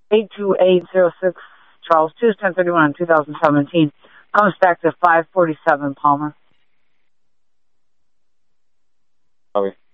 82806 Charles 2 1031 2017. Comes back to 547 Palmer. Copy.